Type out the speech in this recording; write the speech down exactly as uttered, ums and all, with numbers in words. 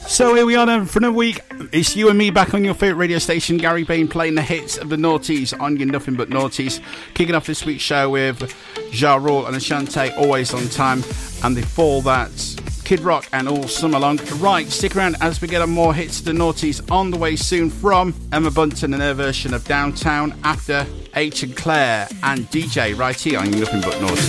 So here we are then for another week. It's you and me back on your favourite radio station. Gary Bain playing the hits of the noughties on your Nothing But Noughties. Kicking off this week's show with Ja Rule and Ashanti, Always On Time. And before that, Kid Rock and All Summer Long. Right, stick around as we get on more hits of the noughties on the way soon from Emma Bunton and her version of Downtown, after H and Claire and D J right here on Nothing But Noughties.